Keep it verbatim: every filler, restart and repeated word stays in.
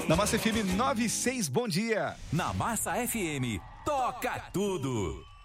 Na Massa F M nove e seis, bom dia. Na Massa F M, toca tudo.